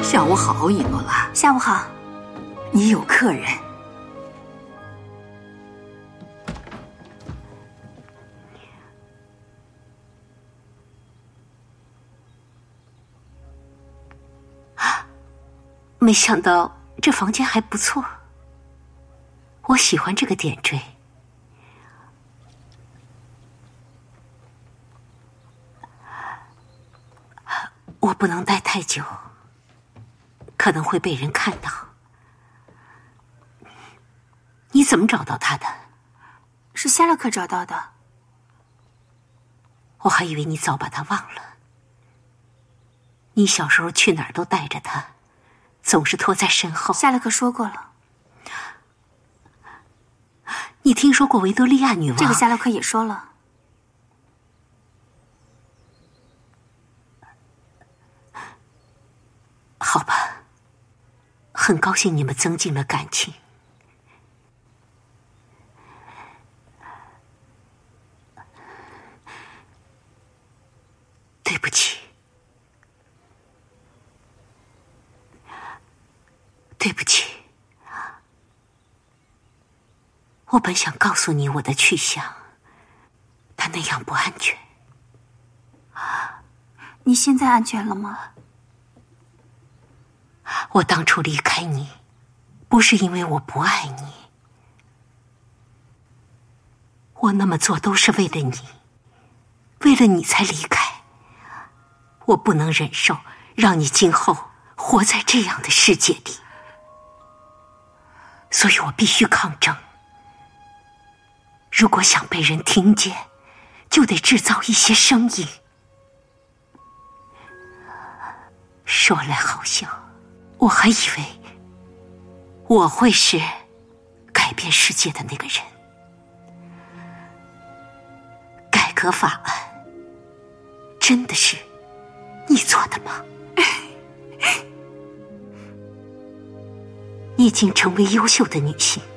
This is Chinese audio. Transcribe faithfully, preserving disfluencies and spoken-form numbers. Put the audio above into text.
下午好，伊诺拉。 下午好。 你有客人。 没想到这房间还不错，我喜欢这个点缀。我不能待太久，可能会被人看到。你怎么找到他的？ 是夏洛克找到的。 我还以为你早把他忘了。你小时候去哪儿都带着他，总是拖在身后。 夏洛克说过了。 你听说过维多利亚女王？ 这个夏洛克也说了。 好吧，很高兴你们增进了感情。对不起，对不起，我本想告诉你我的去向，但那样不安全。 你现在安全了吗？ 我当初离开你，不是因为我不爱你，我那么做都是为了你，为了你才离开。我不能忍受让你今后活在这样的世界里，所以我必须抗争。如果想被人听见，就得制造一些声音。说来好笑，我还以为我会是改变世界的那个人。改革法案真的是你做的吗？你已经成为优秀的女性，